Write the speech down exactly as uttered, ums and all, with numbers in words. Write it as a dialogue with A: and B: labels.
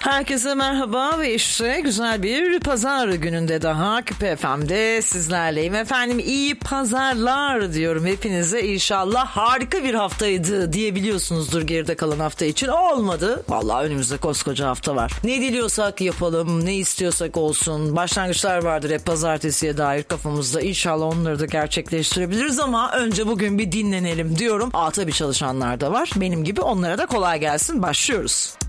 A: Herkese merhaba ve işte güzel bir pazar gününde daha Küpe F M'de sizlerleyim. Efendim iyi pazarlar diyorum hepinize. İnşallah harika bir haftaydı diyebiliyorsunuzdur geride kalan hafta için. Olmadı. Vallahi önümüzde koskoca hafta var. Ne diliyorsak yapalım, ne istiyorsak olsun. Başlangıçlar vardır hep pazartesiye dair kafamızda. İnşallah onları da gerçekleştirebiliriz ama önce bugün bir dinlenelim diyorum. Aa tabii çalışanlar da var. Benim gibi onlara da kolay gelsin. Başlıyoruz.